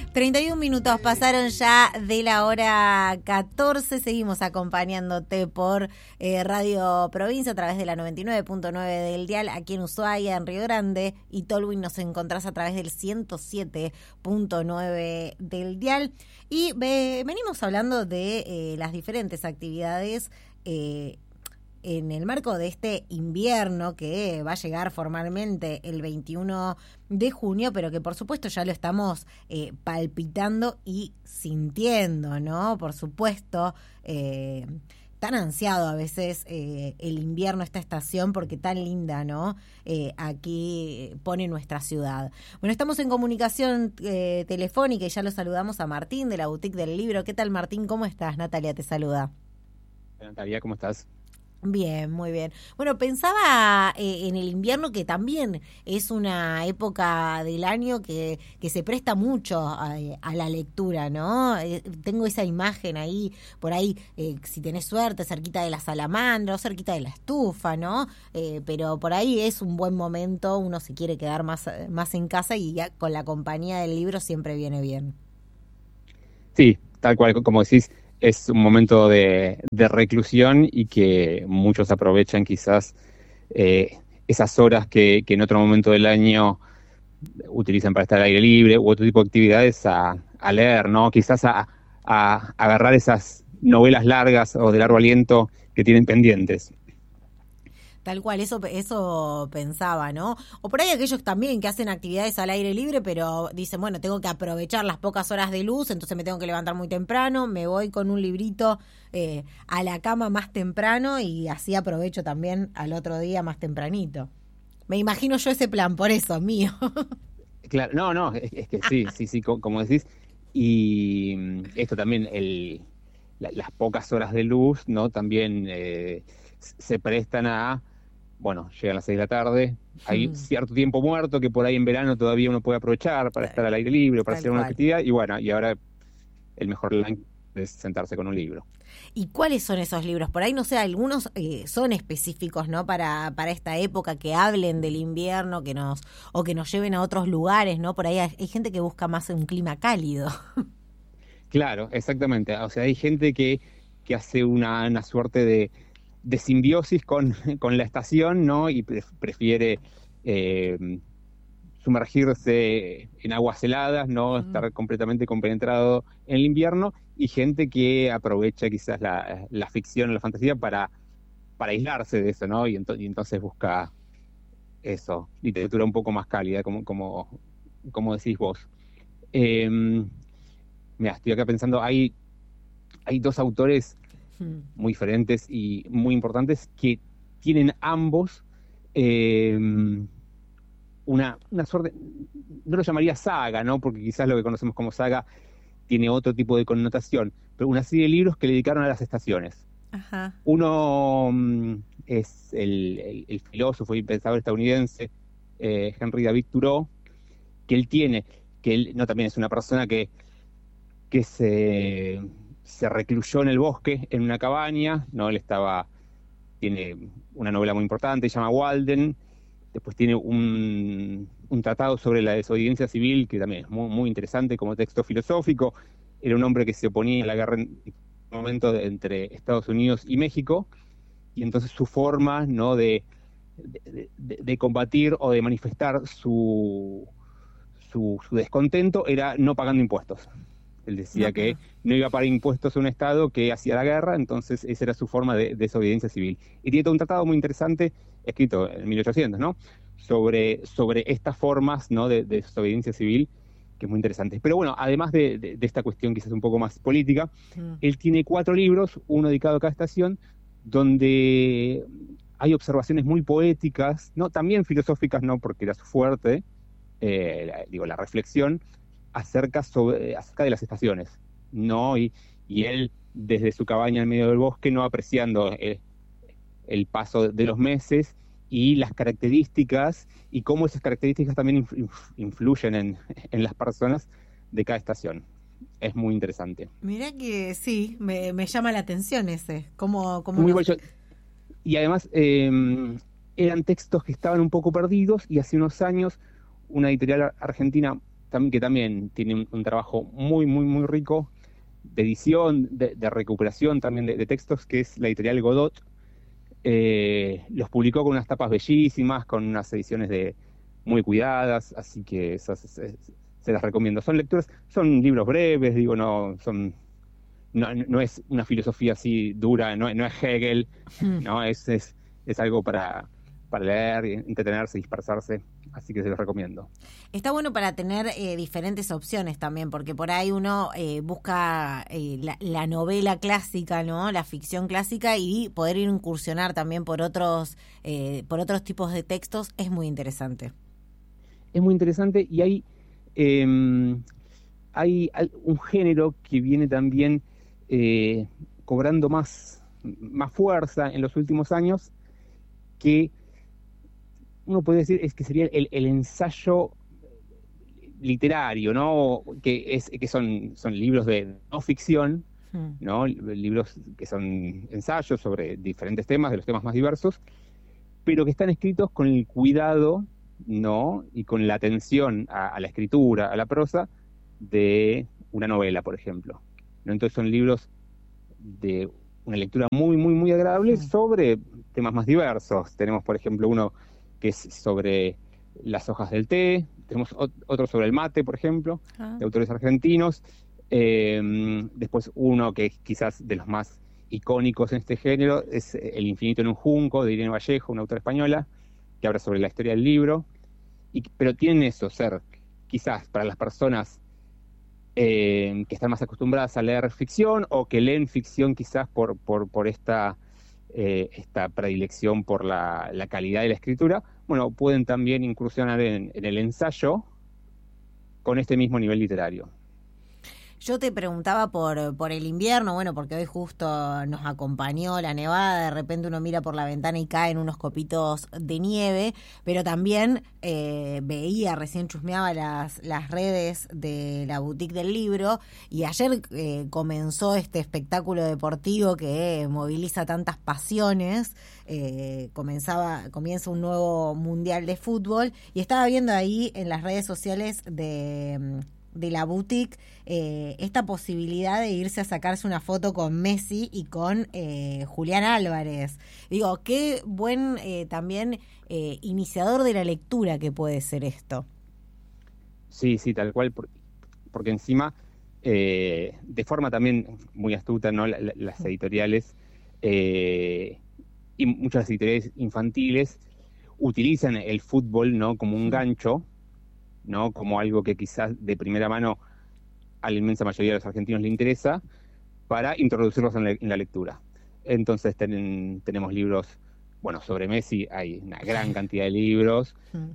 31 minutos pasaron ya de la hora 14. Seguimos acompañándote por Radio Provincia a través de la 99.9 del dial aquí en Ushuaia, en Río Grande, y Tolwyn nos encontrás a través del 107.9 del dial. Y venimos hablando de las diferentes actividades en el marco de este invierno que va a llegar formalmente el 21 de junio, pero que por supuesto ya lo estamos palpitando y sintiendo, ¿no? Por supuesto, tan ansiado a veces el invierno, esta estación, porque tan linda, ¿no? Aquí pone nuestra ciudad. Bueno, estamos en comunicación telefónica y ya lo saludamos a Martín de la Boutique del Libro. ¿Qué tal, Martín? ¿Cómo estás? Natalia te saluda. Natalia, ¿cómo estás? Bien, muy bien. Bueno, pensaba en el invierno, que también es una época del año que se presta mucho a la lectura, ¿no? Tengo esa imagen ahí, por ahí, si tenés suerte, cerquita de la salamandra o cerquita de la estufa, ¿no? Pero por ahí es un buen momento, uno se quiere quedar más en casa y ya con la compañía del libro siempre viene bien. Sí, tal cual, como decís, es un momento de reclusión y que muchos aprovechan quizás esas horas que en otro momento del año utilizan para estar al aire libre u otro tipo de actividades a leer, ¿no? Quizás a agarrar esas novelas largas o de largo aliento que tienen pendientes. Tal cual, eso pensaba, ¿no? O por ahí aquellos también que hacen actividades al aire libre, pero dicen, bueno, tengo que aprovechar las pocas horas de luz, entonces me tengo que levantar muy temprano, me voy con un librito a la cama más temprano y así aprovecho también al otro día más tempranito. Me imagino yo ese plan, por eso, mío. Claro, no, es que sí, como decís, y esto también, las pocas horas de luz, ¿no? También se prestan a, bueno, llegan las 6 de la tarde, hay cierto tiempo muerto que por ahí en verano todavía uno puede aprovechar para estar al aire libre, para hacer una actividad, y bueno, y ahora el mejor plan es sentarse con un libro. ¿Y cuáles son esos libros? Por ahí, no sé, algunos son específicos, ¿no? Para esta época, que hablen del invierno, que nos lleven a otros lugares, ¿no? Por ahí hay gente que busca más un clima cálido. Claro, exactamente. O sea, hay gente que hace una suerte de simbiosis con la estación, ¿no? Y prefiere sumergirse en aguas heladas, no estar completamente compenetrado en el invierno, y gente que aprovecha quizás la ficción o la fantasía para aislarse de eso, ¿no? Y entonces busca eso, literatura un poco más cálida, como decís vos. Mira, estoy acá pensando, hay dos autores muy diferentes y muy importantes que tienen ambos una suerte, no lo llamaría saga, ¿no? Porque quizás lo que conocemos como saga tiene otro tipo de connotación, pero una serie de libros que le dedicaron a las estaciones. Ajá. Uno es el filósofo y pensador estadounidense Henry David Thoreau, que él no, también es una persona que se recluyó en el bosque, en una cabaña, ¿no? Tiene una novela muy importante, se llama Walden. Después tiene un tratado sobre la desobediencia civil, que también es muy, muy interesante como texto filosófico. Era un hombre que se oponía a la guerra en un momento entre Estados Unidos y México, y entonces su forma, ¿no? de combatir o de manifestar su descontento era no pagando impuestos. Él decía que no iba a pagar impuestos a un Estado que hacía la guerra, entonces esa era su forma de desobediencia civil. Y tiene todo un tratado muy interesante, escrito en 1800, ¿no? Sobre estas formas, ¿no? de desobediencia civil, que es muy interesante. Pero bueno, además de esta cuestión quizás un poco más política, él tiene 4 libros, uno dedicado a cada estación, donde hay observaciones muy poéticas, ¿no? También filosóficas, ¿no? Porque era su fuerte, la reflexión acerca de las estaciones, ¿no? Y él, desde su cabaña en medio del bosque, no apreciando el paso de los meses y las características, y cómo esas características también influyen en las personas de cada estación. Es muy interesante. Mirá que sí, me llama la atención ese. Muy bueno. Y además eran textos que estaban un poco perdidos, y hace unos años una editorial argentina que también tiene un trabajo muy, muy, muy rico de edición, de recuperación también de textos, que es la editorial Godot. Los publicó con unas tapas bellísimas, con unas ediciones muy cuidadas, así que esas se las recomiendo. Son lecturas, son libros breves, digo, no es una filosofía así dura, no es Hegel, no es algo para leer, entretenerse, dispersarse, así que se los recomiendo. Está bueno para tener diferentes opciones también, porque por ahí uno busca la novela clásica, ¿no? La ficción clásica, y poder incursionar también por otros tipos de textos es muy interesante. Es muy interesante, y hay un género que viene también cobrando más fuerza en los últimos años, que uno puede decir es que sería el ensayo literario, ¿no? Que son libros de no ficción, ¿no? Libros que son ensayos sobre diferentes temas, de los temas más diversos, pero que están escritos con el cuidado, ¿no? Y con la atención a la escritura, a la prosa de una novela, por ejemplo, ¿no? Entonces son libros de una lectura muy, muy, muy agradable sobre temas más diversos. Tenemos, por ejemplo, uno que es sobre las hojas del té, tenemos otro sobre el mate, por ejemplo, de autores argentinos. Después uno que es quizás de los más icónicos en este género es El infinito en un junco, de Irene Vallejo, una autora española, que habla sobre la historia del libro. Pero tienen eso, ser quizás para las personas que están más acostumbradas a leer ficción, o que leen ficción quizás por esta predilección por la calidad de la escritura, bueno, pueden también incursionar en el ensayo con este mismo nivel literario. Yo te preguntaba por el invierno, bueno, porque hoy justo nos acompañó la nevada, de repente uno mira por la ventana y caen unos copitos de nieve, pero también recién chusmeaba las redes de la Boutique del Libro, y ayer comenzó este espectáculo deportivo que moviliza tantas pasiones. Comienza un nuevo mundial de fútbol, y estaba viendo ahí en las redes sociales de la boutique esta posibilidad de irse a sacarse una foto con Messi y con Julián Álvarez. Digo, qué buen también iniciador de la lectura que puede ser esto. Sí, tal cual, porque encima, de forma también muy astuta, ¿no? Las editoriales y muchas editoriales infantiles utilizan el fútbol, ¿no? Como un gancho, ¿no? Como algo que quizás de primera mano a la inmensa mayoría de los argentinos le interesa, para introducirlos en la lectura. Entonces tenemos libros, bueno, sobre Messi hay una gran cantidad de libros,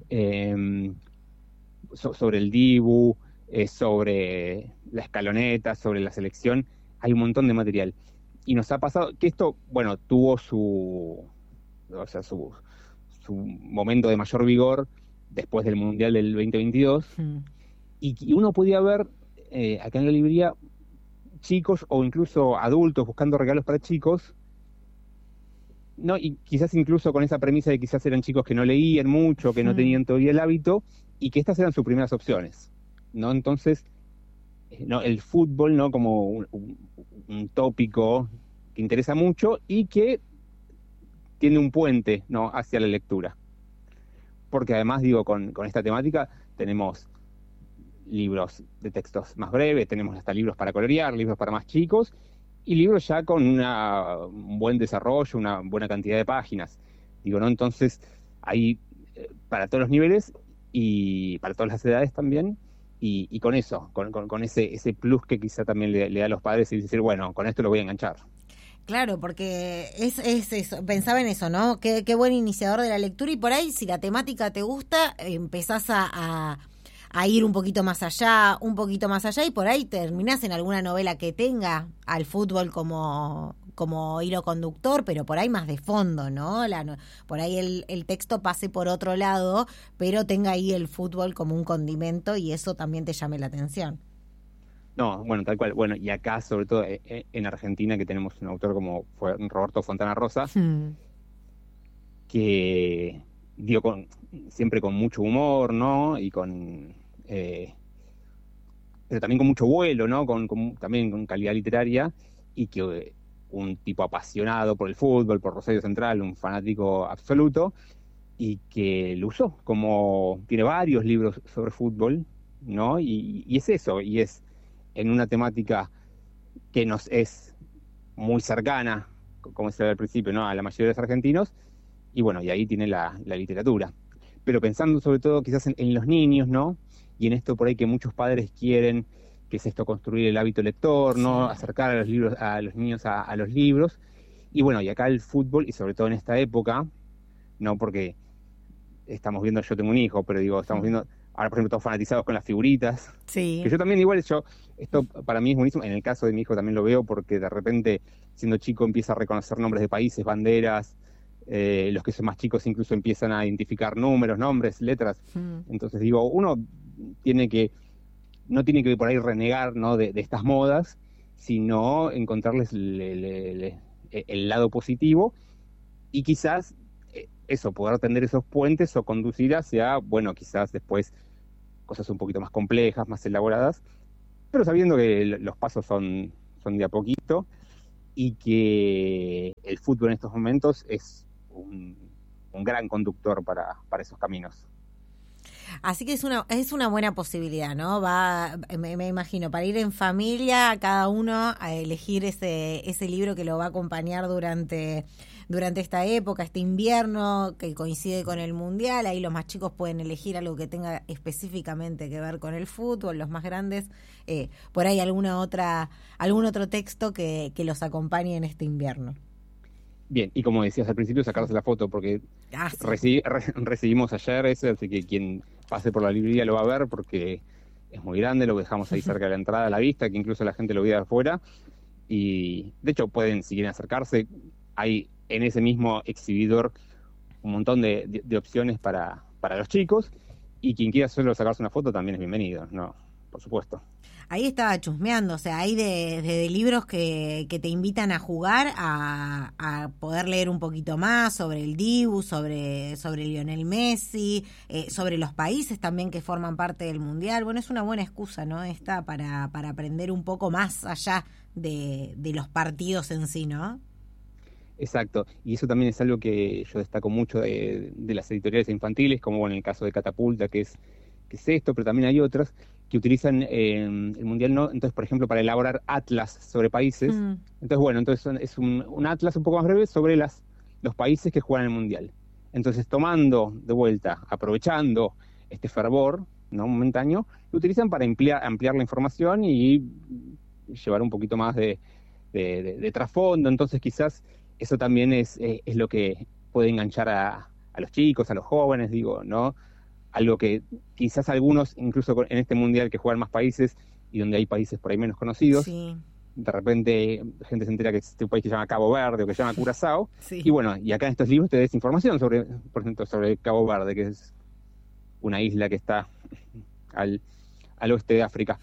sobre el Dibu, sobre la escaloneta, sobre la selección, hay un montón de material. Y nos ha pasado que esto, bueno, tuvo su momento de mayor vigor después del Mundial del 2022, y uno podía ver acá en la librería chicos o incluso adultos buscando regalos para chicos, ¿no? Y quizás incluso con esa premisa de que quizás eran chicos que no leían mucho, que no tenían todavía el hábito, y que estas eran sus primeras opciones, ¿no? Entonces, ¿no? El fútbol, ¿no? Como un tópico que interesa mucho y que tiene un puente, ¿no? Hacia la lectura. Porque además, digo, con esta temática tenemos libros de textos más breves, tenemos hasta libros para colorear, libros para más chicos, y libros ya con un buen desarrollo, una buena cantidad de páginas. Digo, ¿no? Entonces, hay para todos los niveles y para todas las edades también, y con eso, con ese plus que quizá también le da a los padres, y decir, bueno, con esto lo voy a enganchar. Claro, porque es eso, pensaba en eso, ¿no? Qué buen iniciador de la lectura, y por ahí, si la temática te gusta, empezás a ir un poquito más allá, y por ahí terminás en alguna novela que tenga al fútbol como hilo conductor, pero por ahí más de fondo, ¿no? Por ahí el texto pase por otro lado, pero tenga ahí el fútbol como un condimento, y eso también te llame la atención. No, bueno, tal cual. Bueno, y acá, sobre todo en Argentina, que tenemos un autor como fue Roberto Fontana Rosa, que dio siempre con mucho humor, ¿no? Y con pero también con mucho vuelo, ¿no? También con calidad literaria, y que un tipo apasionado por el fútbol, por Rosario Central, un fanático absoluto, y que lo usó, como tiene varios libros sobre fútbol, ¿no? Y es eso, y es en una temática que nos es muy cercana, como decía al principio, ¿no? A la mayoría de los argentinos, y bueno, y ahí tiene la literatura. Pero pensando sobre todo quizás en los niños, ¿no? Y en esto por ahí que muchos padres quieren, que es esto, construir el hábito lector, ¿no? Sí. Acercar a los libros, a los niños a los libros. Y bueno, y acá el fútbol, y sobre todo en esta época, ¿no? Porque estamos viendo, yo tengo un hijo, pero digo, estamos viendo, ahora por ejemplo, todos fanatizados con las figuritas, que Sí. yo también igual, esto para mí es buenísimo, en el caso de mi hijo también lo veo, porque de repente, siendo chico, empieza a reconocer nombres de países, banderas, los que son más chicos incluso empiezan a identificar números, nombres, letras, Mm. entonces digo, uno tiene que, no tiene que por ahí renegar, ¿no? de estas modas, sino encontrarles el lado positivo, y quizás eso, poder tender esos puentes o conducir hacia, bueno, quizás después cosas un poquito más complejas, más elaboradas, pero sabiendo que los pasos son de a poquito, y que el fútbol en estos momentos es un gran conductor para esos caminos. Así que es una buena posibilidad, ¿no? Me imagino, para ir en familia, cada uno a elegir ese libro que lo va a acompañar durante esta época, este invierno que coincide con el Mundial. Ahí los más chicos pueden elegir algo que tenga específicamente que ver con el fútbol, los más grandes, por ahí algún otro texto que los acompañe en este invierno. Bien, y como decías al principio, sacarse la foto, porque Sí. recibimos ayer ese, así que quien pase por la librería lo va a ver, porque es muy grande, lo dejamos ahí cerca de la entrada a la vista, que incluso la gente lo ve de afuera, y de hecho pueden, si quieren acercarse, hay en ese mismo exhibidor un montón de opciones para los chicos, y quien quiera solo sacarse una foto también es bienvenido, ¿no? Por supuesto. Ahí estaba chusmeando, o sea, hay de libros que te invitan a jugar, a poder leer un poquito más sobre el Dibu, sobre Lionel Messi, sobre los países también que forman parte del Mundial. Bueno, es una buena excusa, ¿no? Esta para aprender un poco más allá de los partidos en sí, ¿no? Exacto, y eso también es algo que yo destaco mucho de las editoriales infantiles, como bueno, en el caso de Catapulta, que es esto, pero también hay otras que utilizan el Mundial, ¿no? Entonces, por ejemplo, para elaborar atlas sobre países. Mm. Entonces, bueno, es un atlas un poco más breve sobre los países que juegan el Mundial. Entonces, tomando de vuelta, aprovechando este fervor, ¿no? Momentáneo, lo utilizan para ampliar la información y llevar un poquito más de trasfondo. Entonces, quizás eso también es lo que puede enganchar a los chicos, a los jóvenes, digo, ¿no? Algo que quizás algunos, incluso en este mundial que juegan más países y donde hay países por ahí menos conocidos, Sí, de repente gente se entera que existe un país que se llama Cabo Verde o que se llama Curazao, y sí. bueno, y acá en estos libros te des información sobre, por ejemplo, sobre Cabo Verde, que es una isla que está al oeste de África.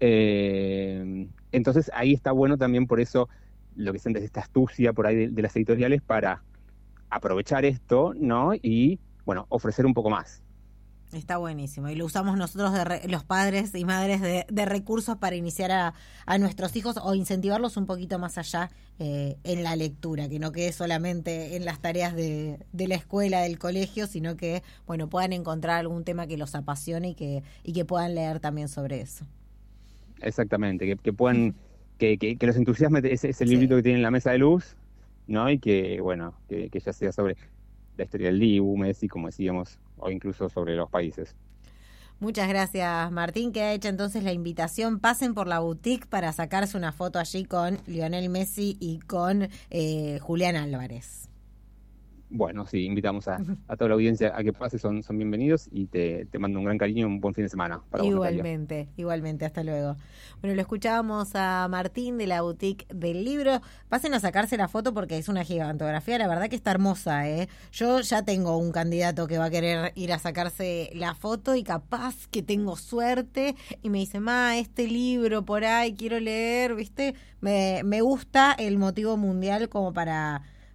Entonces ahí está bueno también, por eso lo que sientes, esta astucia por ahí de las editoriales para aprovechar esto, ¿no? Y bueno, ofrecer un poco más. Está buenísimo. Y lo usamos nosotros, los padres y madres, de recursos para iniciar a nuestros hijos o incentivarlos un poquito más allá en la lectura, que no quede solamente en las tareas de la escuela, del colegio, sino que bueno, puedan encontrar algún tema que los apasione y que puedan leer también sobre eso. Exactamente, que puedan, que los entusiasme ese librito Sí. que tienen en la mesa de luz, ¿no? Y que, bueno, que ya sea sobre la historia del Dibu, Messi, como decíamos, o incluso sobre los países. Muchas gracias, Martín. Queda hecha entonces la invitación. Pasen por la boutique para sacarse una foto allí con Lionel Messi y con Julián Álvarez. Bueno, sí, invitamos a toda la audiencia a que pase, son bienvenidos, y te mando un gran cariño y un buen fin de semana para vos, Natalia. Igualmente, hasta luego. Bueno, lo escuchábamos a Martín de la boutique del libro. Pasen a sacarse la foto porque es una gigantografía, la verdad que está hermosa, ¿eh? Yo ya tengo un candidato que va a querer ir a sacarse la foto y capaz que tengo suerte y me dice, este libro por ahí quiero leer, ¿viste? Me gusta el motivo mundial como para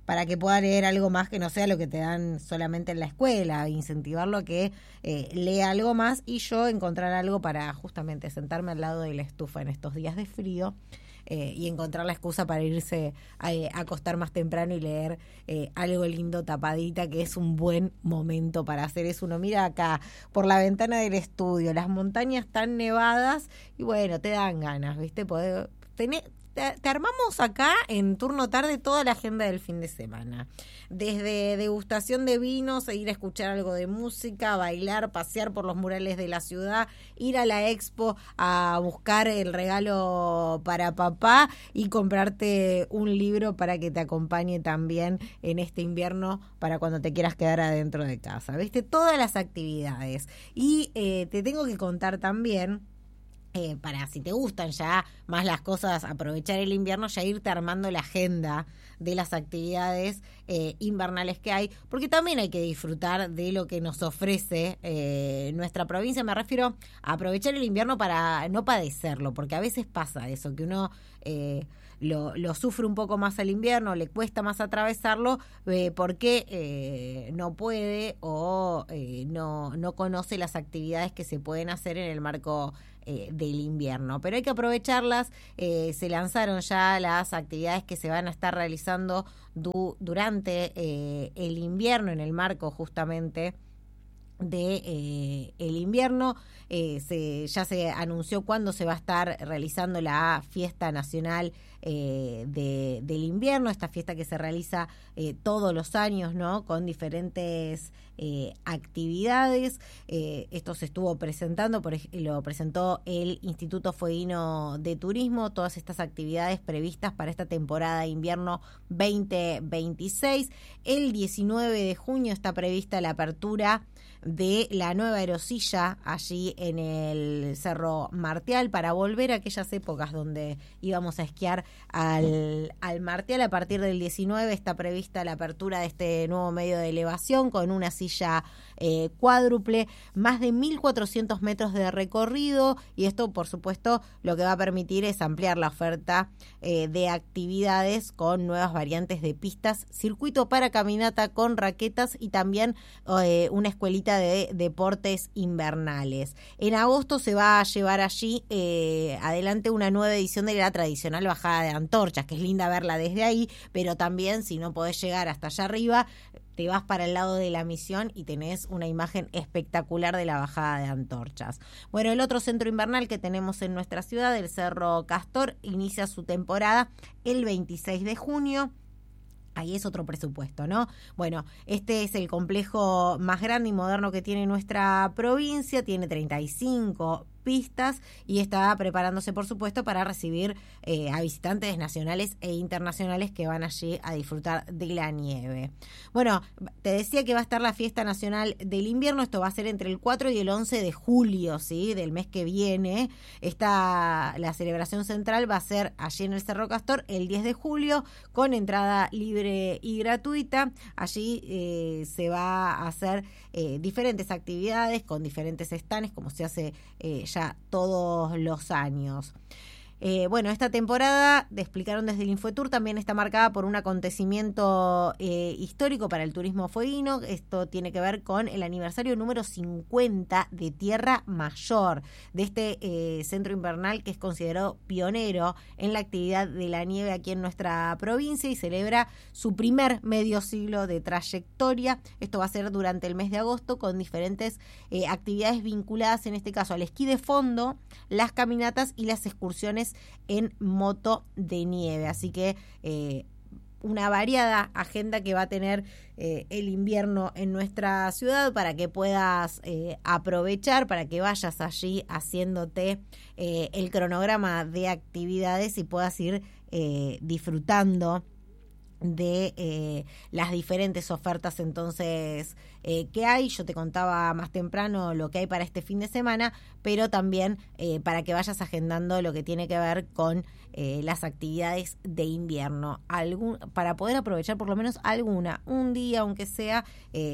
para que pueda leer algo más que no sea lo que te dan solamente en la escuela, incentivarlo a que lea algo más y yo encontrar algo para justamente sentarme al lado de la estufa en estos días de frío y encontrar la excusa para irse a acostar más temprano y leer algo lindo tapadita, que es un buen momento para hacer eso. Uno mira acá por la ventana del estudio, las montañas tan nevadas y bueno, te dan ganas, ¿viste? Te armamos acá en turno tarde toda la agenda del fin de semana. Desde degustación de vinos, ir a escuchar algo de música, bailar, pasear por los murales de la ciudad, ir a la expo a buscar el regalo para papá y comprarte un libro para que te acompañe también en este invierno para cuando te quieras quedar adentro de casa. ¿Viste? Todas las actividades. Y te tengo que contar también, para si te gustan ya más las cosas, aprovechar el invierno, ya irte armando la agenda de las actividades invernales que hay, porque también hay que disfrutar de lo que nos ofrece nuestra provincia. Me refiero a aprovechar el invierno para no padecerlo, porque a veces pasa eso, que uno lo sufre un poco más al invierno, le cuesta más atravesarlo porque no puede o no conoce las actividades que se pueden hacer en el marco del invierno, pero hay que aprovecharlas. Se lanzaron ya las actividades que se van a estar realizando durante el invierno en el marco justamente de el invierno. Ya se anunció cuándo se va a estar realizando la fiesta nacional del invierno, esta fiesta que se realiza todos los años, ¿no? Con diferentes actividades. Esto se estuvo presentando, lo presentó el Instituto Fueguino de Turismo, todas estas actividades previstas para esta temporada de invierno 2026. El 19 de junio está prevista la apertura de la nueva aerosilla allí en el Cerro Martial, para volver a aquellas épocas donde íbamos a esquiar al Martial. A partir del 19 está prevista la apertura de este nuevo medio de elevación con una silla cuádruple, más de 1.400 metros de recorrido, y esto por supuesto lo que va a permitir es ampliar la oferta de actividades con nuevas variantes de pistas, circuito para caminata con raquetas y también una escuelita de deportes invernales. En agosto se va a llevar allí adelante una nueva edición de la tradicional bajada de antorchas, que es linda verla desde ahí, pero también si no podés llegar hasta allá arriba, te vas para el lado de la Misión y tenés una imagen espectacular de la bajada de antorchas. Bueno, el otro centro invernal que tenemos en nuestra ciudad, el Cerro Castor, inicia su temporada el 26 de junio. Ahí es otro presupuesto, ¿no? Bueno, este es el complejo más grande y moderno que tiene nuestra provincia, tiene 35 pistas y está preparándose, por supuesto, para recibir a visitantes nacionales e internacionales que van allí a disfrutar de la nieve. Bueno, te decía que va a estar la Fiesta Nacional del Invierno. Esto va a ser entre el 4 y el 11 de julio, ¿sí? Del mes que viene. La celebración central va a ser allí en el Cerro Castor el 10 de julio con entrada libre y gratuita. Allí se va a hacer diferentes actividades con diferentes stands, como se hace ya todos los años. Bueno, esta temporada, explicaron desde el Infotour, también está marcada por un acontecimiento histórico para el turismo fueguino. Esto tiene que ver con el aniversario número 50 de Tierra Mayor, de este centro invernal que es considerado pionero en la actividad de la nieve aquí en nuestra provincia y celebra su primer medio siglo de trayectoria. Esto va a ser durante el mes de agosto con diferentes actividades vinculadas, en este caso al esquí de fondo, las caminatas y las excursiones en moto de nieve. Así que una variada agenda que va a tener el invierno en nuestra ciudad para que puedas aprovechar, para que vayas allí haciéndote el cronograma de actividades y puedas ir disfrutando de las diferentes ofertas entonces que hay. Yo te contaba más temprano lo que hay para este fin de semana, pero también para que vayas agendando lo que tiene que ver con las actividades de invierno, para poder aprovechar por lo menos un día aunque sea.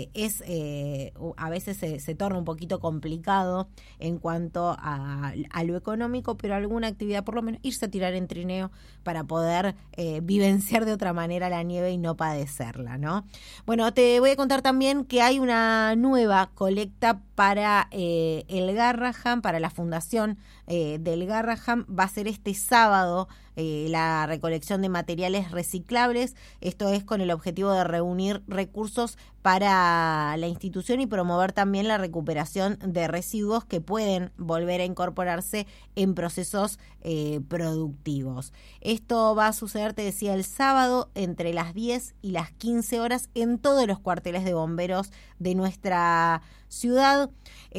A veces se torna un poquito complicado en cuanto a lo económico, pero alguna actividad, por lo menos irse a tirar en trineo para poder vivenciar de otra manera la la nieve y no padecerla, ¿no? Bueno, te voy a contar también que hay una nueva colecta para el Garrahan, para la fundación del Garrahan. Va a ser este sábado la recolección de materiales reciclables. Esto es con el objetivo de reunir recursos para la institución y promover también la recuperación de residuos que pueden volver a incorporarse en procesos productivos. Esto va a suceder, te decía, el sábado entre las 10 y las 15 horas en todos los cuarteles de bomberos de nuestra ciudad.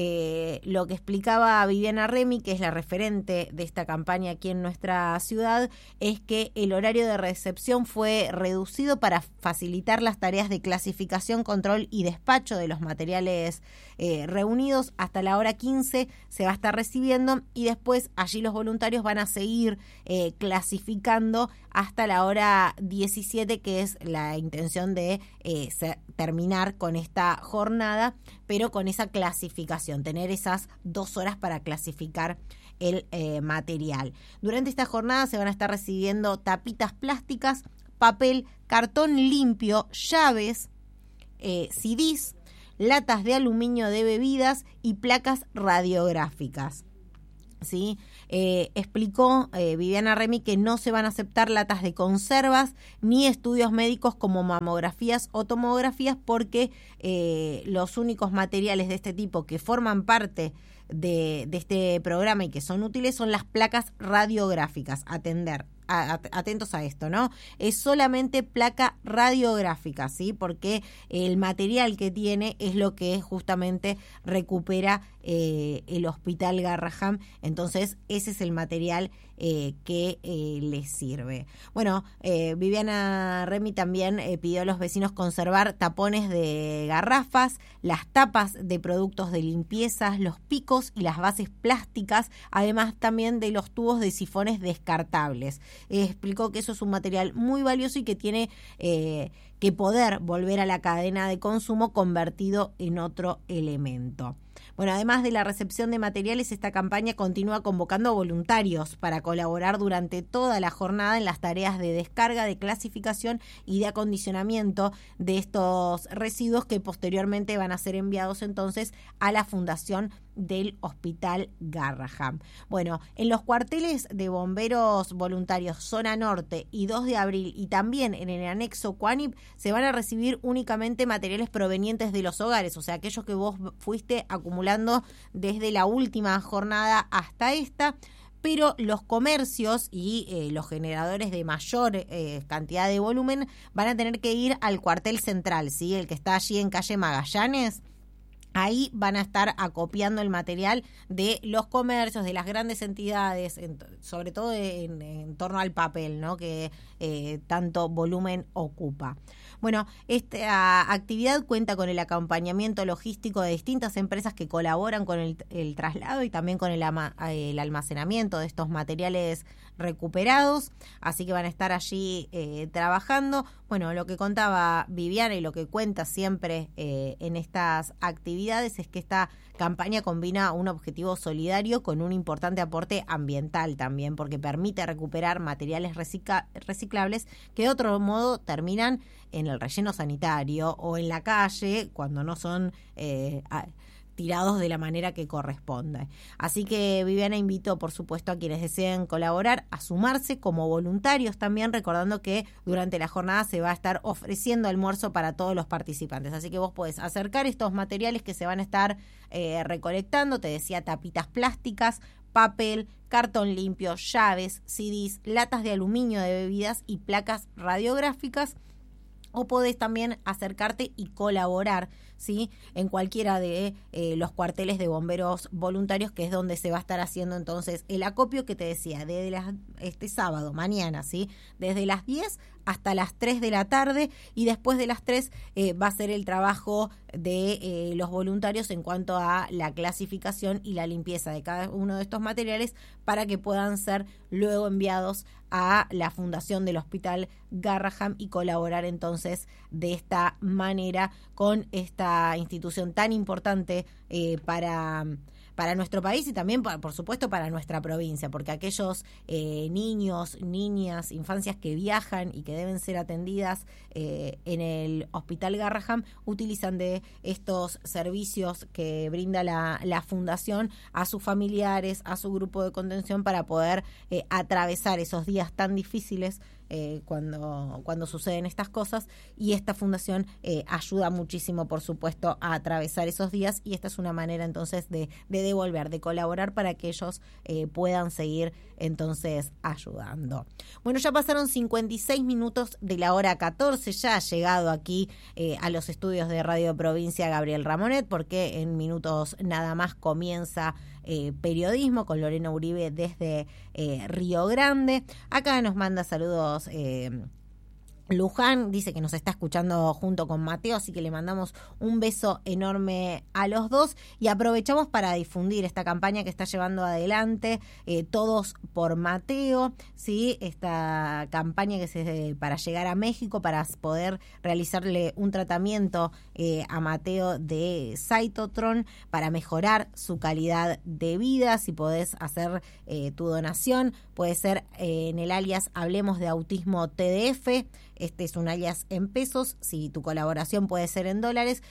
Lo que explicaba Viviana Remy, que es la referente de esta campaña aquí en nuestra ciudad, es que el horario de recepción fue reducido para facilitar las tareas de clasificación, control y despacho de los materiales reunidos. Hasta la hora 15 se va a estar recibiendo y después allí los voluntarios van a seguir clasificando hasta la hora 17, que es la intención de terminar con esta jornada, pero con esa clasificación, tener esas 2 horas para clasificar el material. Durante esta jornada se van a estar recibiendo tapitas plásticas, papel, cartón limpio, llaves, CDs, latas de aluminio de bebidas y placas radiográficas. ¿Sí? Explicó Viviana Remy que no se van a aceptar latas de conservas ni estudios médicos como mamografías o tomografías, porque los únicos materiales de este tipo que forman parte de este programa y que son útiles son las placas radiográficas. Atentos a esto, ¿no? Es solamente placa radiográfica, ¿sí? Porque el material que tiene es lo que justamente recupera el Hospital Garrahan. Entonces, ese es el material que les sirve. Bueno, Viviana Remy también pidió a los vecinos conservar tapones de garrafas, las tapas de productos de limpieza, los picos y las bases plásticas, además también de los tubos de sifones descartables. Explicó que eso es un material muy valioso y que tiene que poder volver a la cadena de consumo convertido en otro elemento. Bueno, además de la recepción de materiales, esta campaña continúa convocando voluntarios para colaborar durante toda la jornada en las tareas de descarga, de clasificación y de acondicionamiento de estos residuos, que posteriormente van a ser enviados entonces a la fundación del Hospital Garrahan. Bueno, en los cuarteles de bomberos voluntarios Zona Norte y 2 de abril y también en el anexo Cuanip se van a recibir únicamente materiales provenientes de los hogares, o sea, aquellos que vos fuiste acumulando desde la última jornada hasta esta. Pero los comercios y los generadores de mayor cantidad de volumen van a tener que ir al cuartel central, ¿sí? El que está allí en calle Magallanes. Ahí van a estar acopiando el material de los comercios, de las grandes entidades, sobre todo en torno al papel, ¿no? Que tanto volumen ocupa. Bueno, esta actividad cuenta con el acompañamiento logístico de distintas empresas que colaboran con el traslado y también con el almacenamiento de estos materiales recuperados, así que van a estar allí trabajando. Bueno, lo que contaba Viviana y lo que cuenta siempre en estas actividades es que esta campaña combina un objetivo solidario con un importante aporte ambiental también, porque permite recuperar materiales reciclables que de otro modo terminan en el relleno sanitario o en la calle cuando no son tirados de la manera que corresponde. Así que Viviana invitó, por supuesto, a quienes deseen colaborar a sumarse como voluntarios también, recordando que durante la jornada se va a estar ofreciendo almuerzo para todos los participantes. Así que vos podés acercar estos materiales que se van a estar recolectando, te decía, tapitas plásticas, papel, cartón limpio, llaves, CDs, latas de aluminio de bebidas y placas radiográficas, o podés también acercarte y colaborar, ¿sí? En cualquiera de los cuarteles de bomberos voluntarios, que es donde se va a estar haciendo entonces el acopio que te decía, desde este sábado, mañana, ¿sí? Desde las 10 hasta las 3 de la tarde, y después de las 3 va a ser el trabajo de los voluntarios en cuanto a la clasificación y la limpieza de cada uno de estos materiales para que puedan ser luego enviados a la fundación del Hospital Garrahan y colaborar entonces de esta manera con esta institución tan importante para para nuestro país y también, por supuesto, para nuestra provincia, porque aquellos niños, niñas, infancias que viajan y que deben ser atendidas en el Hospital Garrahan utilizan de estos servicios que brinda la Fundación a sus familiares, a su grupo de contención para poder atravesar esos días tan difíciles cuando suceden estas cosas, y esta fundación ayuda muchísimo, por supuesto, a atravesar esos días, y esta es una manera entonces de devolver, de colaborar para que ellos puedan seguir entonces ayudando. Bueno, ya pasaron 56 minutos de la hora 14, ya ha llegado aquí a los estudios de Radio Provincia Gabriel Ramonet, porque en minutos nada más comienza periodismo con Lorena Uribe desde Río Grande. Acá nos manda saludos Luján, dice que nos está escuchando junto con Mateo, así que le mandamos un beso enorme a los dos y aprovechamos para difundir esta campaña que está llevando adelante Todos por Mateo, ¿sí? Esta campaña que es para llegar a México, para poder realizarle un tratamiento a Mateo de Cytotron para mejorar su calidad de vida. Si podés hacer tu donación, puede ser en el alias Hablemos de Autismo TDF. Este es un alias en pesos. Si tu colaboración puede ser en dólares,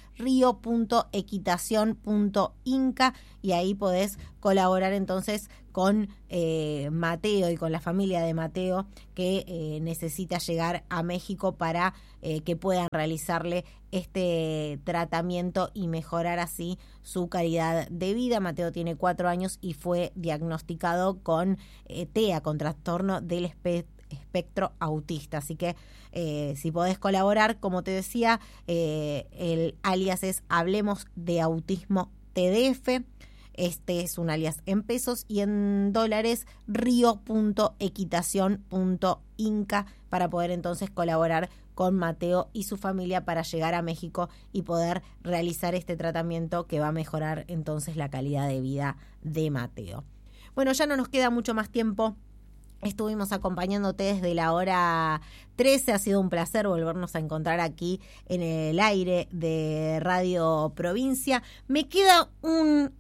rio.equitación.inca, y ahí podés colaborar entonces con Mateo y con la familia de Mateo que necesita llegar a México para que puedan realizarle este tratamiento y mejorar así su calidad de vida. Mateo tiene 4 años y fue diagnosticado con TEA, con trastorno del espectro autista, así que si podés colaborar, como te decía, el alias es Hablemos de Autismo TDF. Este es un alias en pesos, y en dólares rio.equitación.inca para poder entonces colaborar con Mateo y su familia para llegar a México y poder realizar este tratamiento que va a mejorar entonces la calidad de vida de Mateo. Bueno, ya no nos queda mucho más tiempo. Estuvimos acompañándote desde la hora 13. Ha sido un placer volvernos a encontrar aquí en el aire de Radio Provincia. Me queda un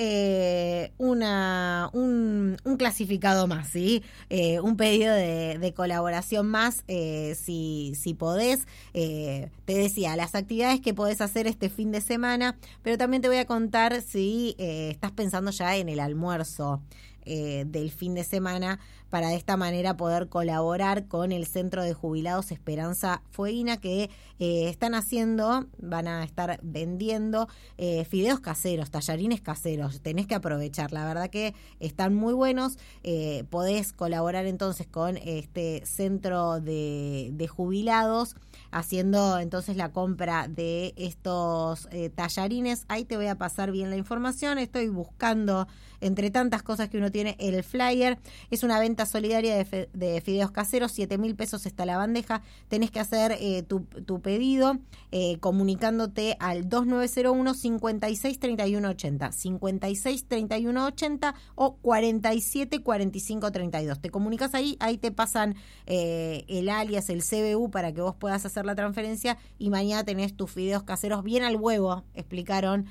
clasificado más, ¿sí? Un pedido de colaboración más, si podés. Te decía, las actividades que podés hacer este fin de semana, pero también te voy a contar si estás pensando ya en el almuerzo del fin de semana, para de esta manera poder colaborar con el Centro de Jubilados Esperanza Fueguina, que van a estar vendiendo fideos caseros, tallarines caseros. Tenés que aprovechar, la verdad que están muy buenos. Podés colaborar entonces con este Centro de Jubilados, haciendo entonces la compra de estos tallarines. Ahí te voy a pasar bien la información. Estoy buscando entre tantas cosas que uno tiene el flyer. Es una venta solidaria de fideos caseros, 7.000 pesos está la bandeja. Tenés que hacer tu pedido comunicándote al 2901 56 31 80, 56 31 80 o 47 45 32. Te comunicas ahí te pasan el alias, el CBU, para que vos puedas hacer la transferencia, y mañana tenés tus fideos caseros bien al huevo, explicaron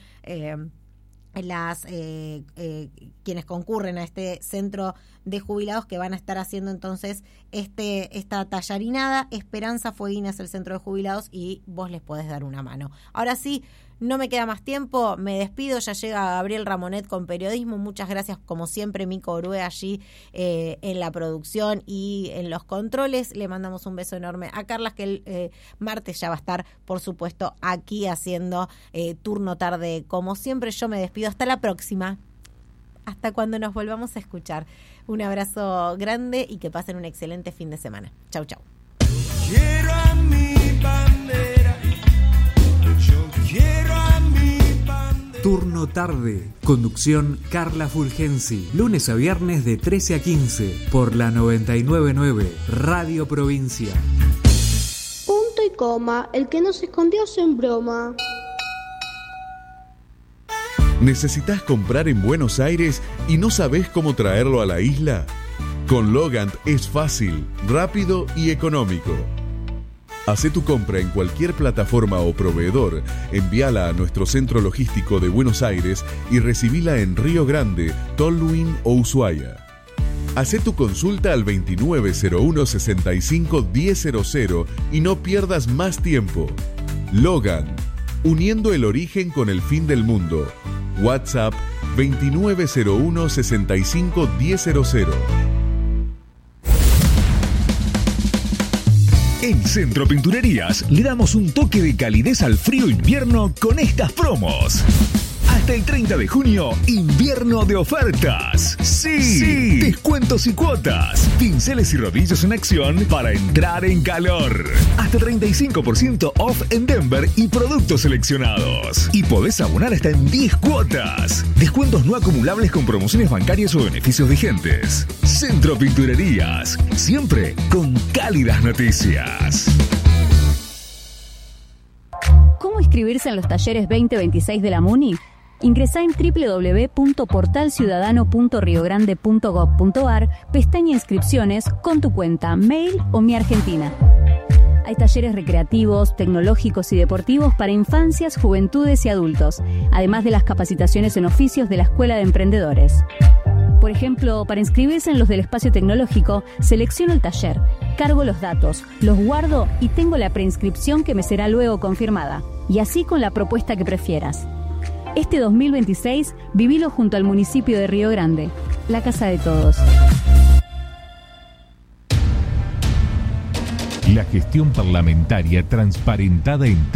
quienes concurren a este centro de jubilados, que van a estar haciendo entonces esta tallarinada. Esperanza Fueguina es el centro de jubilados y vos les podés dar una mano. Ahora sí, no me queda más tiempo, me despido. Ya llega Gabriel Ramonet con periodismo. Muchas gracias, como siempre, Mico Orue allí en la producción y en los controles. Le mandamos un beso enorme a Carlas, que el martes ya va a estar, por supuesto, aquí haciendo turno tarde, como siempre. Yo me despido, hasta la próxima, hasta cuando nos volvamos a escuchar. Un abrazo grande y que pasen un excelente fin de semana. Chau, chau. Quiero a mi bandera. Quiero a mi bandera. Turno tarde. Conducción Carla Fulgensi. Lunes a viernes de 13 a 15 por la 99.9 Radio Provincia. Punto y coma. El que no se escondió en broma. ¿Necesitas comprar en Buenos Aires y no sabés cómo traerlo a la isla? Con Logant es fácil, rápido y económico. Hacé tu compra en cualquier plataforma o proveedor, envíala a nuestro centro logístico de Buenos Aires y recibila en Río Grande, Tolwyn o Ushuaia. Hacé tu consulta al 2901-65-1000 y no pierdas más tiempo. Logan, uniendo el origen con el fin del mundo. WhatsApp 2901-65-1000. En Centro Pinturerías le damos un toque de calidez al frío invierno con estas promos. Hasta el 30 de junio, invierno de ofertas. Sí, descuentos y cuotas. Pinceles y rodillos en acción para entrar en calor. Hasta 35% off en Denver y productos seleccionados. Y podés abonar hasta en 10 cuotas. Descuentos no acumulables con promociones bancarias o beneficios vigentes. Centro Pinturerías, siempre con cálidas noticias. ¿Cómo inscribirse en los talleres 2026 de la MUNI? Ingresá en www.portalciudadano.riogrande.gov.ar, pestaña Inscripciones, con tu cuenta, mail o Mi Argentina. Hay talleres recreativos, tecnológicos y deportivos para infancias, juventudes y adultos, además de las capacitaciones en oficios de la Escuela de Emprendedores. Por ejemplo, para inscribirse en los del espacio tecnológico, selecciono el taller, cargo los datos, los guardo y tengo la preinscripción que me será luego confirmada. Y así con la propuesta que prefieras. Este 2026, vivilo junto al municipio de Río Grande, la casa de todos. La gestión parlamentaria transparentada en